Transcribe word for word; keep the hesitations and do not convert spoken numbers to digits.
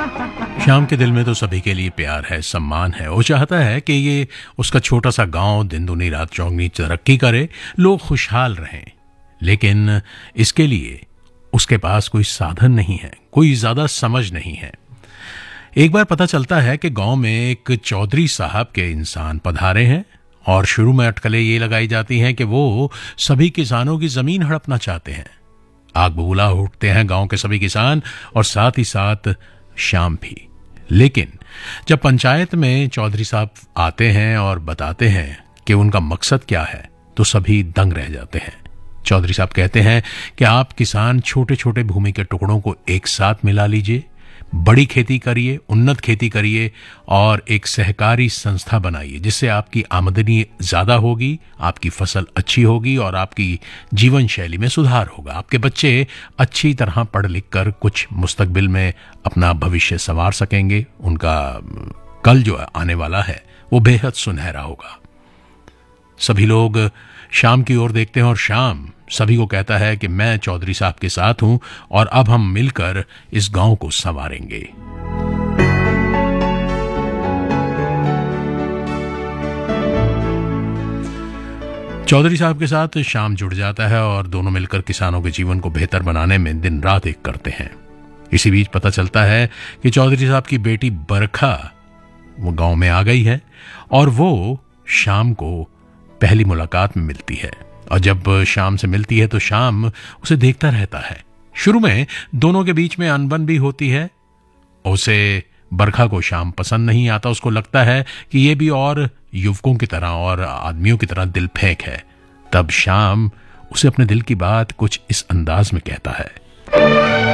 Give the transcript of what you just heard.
श्याम के दिल में तो सभी के लिए प्यार है, सम्मान है। वो चाहता है कि ये उसका छोटा सा गांव दिन दूनी रात चौगनी तरक्की करे, लोग खुशहाल रहें। लेकिन इसके लिए उसके पास कोई साधन नहीं है, कोई ज्यादा समझ नहीं है। एक बार पता चलता है कि गांव में एक चौधरी साहब के इंसान पधारे हैं और शुरू में अटकलें ये लगाई जाती हैं कि वो सभी किसानों की जमीन हड़पना चाहते हैं। आग बबूला उठते हैं गांव के सभी किसान और साथ ही साथ श्याम भी। लेकिन जब पंचायत में चौधरी साहब आते हैं और बताते हैं कि उनका मकसद क्या है तो सभी दंग रह जाते हैं। चौधरी साहब कहते हैं कि आप किसान छोटे छोटे भूमि के टुकड़ों को एक साथ मिला लीजिए, बड़ी खेती करिए, उन्नत खेती करिए और एक सहकारी संस्था बनाइए जिससे आपकी आमदनी ज्यादा होगी, आपकी फसल अच्छी होगी और आपकी जीवन शैली में सुधार होगा। आपके बच्चे अच्छी तरह पढ़ लिख कर कुछ मुस्तकबिल में अपना भविष्य संवार सकेंगे। उनका कल जो आने वाला है वो बेहद सुनहरा होगा। सभी लोग श्याम की ओर देखते हैं और श्याम सभी को कहता है कि मैं चौधरी साहब के साथ हूं और अब हम मिलकर इस गांव को संवारेंगे। चौधरी साहब के साथ श्याम जुड़ जाता है और दोनों मिलकर किसानों के जीवन को बेहतर बनाने में दिन रात एक करते हैं। इसी बीच पता चलता है कि चौधरी साहब की बेटी बरखा वो गांव में आ गई है और वो श्याम को पहली मुलाकात में मिलती है। और जब श्याम से मिलती है तो श्याम उसे देखता रहता है। शुरू में दोनों के बीच में अनबन भी होती है। उसे बरखा को श्याम पसंद नहीं आता, उसको लगता है कि ये भी और युवकों की तरह और आदमियों की तरह दिल फेंक है। तब श्याम उसे अपने दिल की बात कुछ इस अंदाज में कहता है।